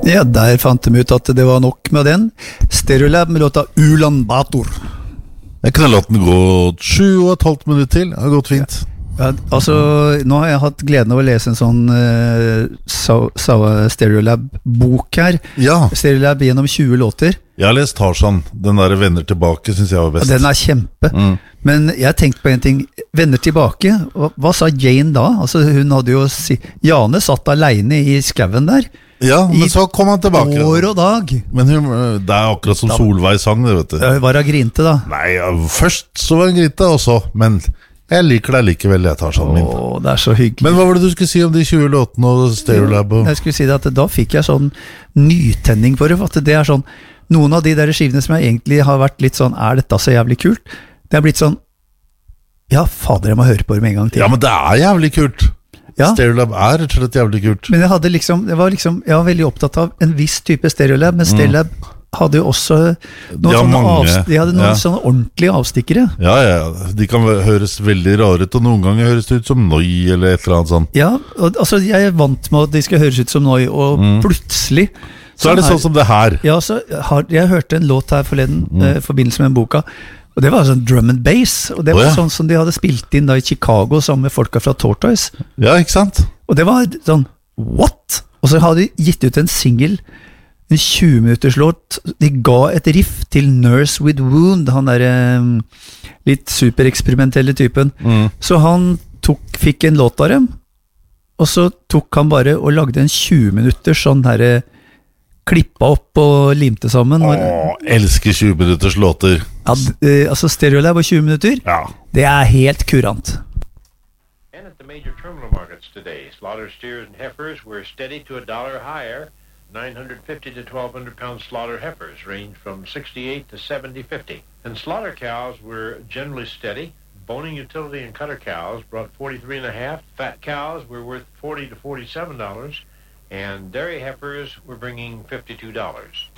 Ja, der fant de ut at det var nok med den. Stereolab med låta Ulan Bator. Jeg kunne latt den gå 7,5 minutter til. Det har gått fint. Ja, altså, nå har jeg hatt gleden av å lese en sånn Stereolab-bok her. Ja. Stereolab gjennom 20 låter. Jeg har lest Tarzan. Den der Venner tilbake synes jeg var best. Ja, den er kjempe. Men jeg tenkte på en ting. Venner tilbake, hva sa Jane da? Altså, hun hadde jo Jane satt alene i skauen der. Ja, men så kom han tilbake. År og dag. Men det er akkurat som Solveig sang det, vet du. Var hun grinte da? Nei, ja, først så var hun grinte, og så, men jeg liker deg likevel, jeg tar sånn min. Det er så hyggelig. Men hva var det du skulle si om de 20 låtene og Stereolab? Jeg skulle si det at da fikk jeg sånn nytenning for det, for at det er sånn, noen av de der skivene som jeg egentlig har vært litt sånn, er dette så jævlig kult? Det har blitt sånn, ja, fader, jeg må høre på det med en gang til. Ja, men det er jævlig kult. Ja. Stereolab er rett og slett jævlig kult. Men jeg var veldig opptatt av en viss type Stereolab, men Stereolab hadde jo også de hadde noen sånne ordentlige avstikkere. Ja, de kan høres veldig rare ut, og noen ganger høres det ut som Noi eller et eller annet sånt. Ja, altså jeg er vant med at de skal høres ut som Noi, og plutselig så er det sånn som det her. Ja, jeg hørte en låt her forleden i forbindelse med en boka. Og det var sånn drum and bass, og det var sånn som de hadde spilt inn da i Chicago sammen med folka fra Tortoise. Ja, ikke sant? Og det var sånn, what? Og så hadde de gitt ut en single, en 20-minutters låt. De ga et riff til Nurse with Wound, han der litt supereksperimentelle typen. Så han fikk en låt av dem, og så tok han bare og lagde en 20-minutters sånn her klippa opp og limte sammen. Elsker 20 minutters låter. Ja, altså Stereolab og 20 minutter, det er helt kurant. And at the major terminal markets today, slaughter steers and heifers were steady to $1 higher. 950 to 1,200 pound slaughter heifers range from 68 to 70.50. And slaughter cows were generally steady. Boning utility and cutter cows brought 43.5. Fat cows were worth $40 to $47. And dairy heifers were bringing $52.